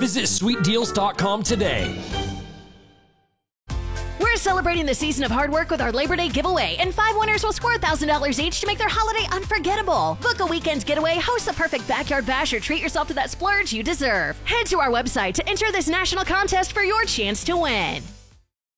Visit sweetdeals.com today. We're celebrating the season of hard work with our Labor Day giveaway, and 5 winners will score $1,000 each to make their holiday unforgettable. Book a weekend getaway, host the perfect backyard bash, or treat yourself to that splurge you deserve. Head to our website to enter this national contest for your chance to win.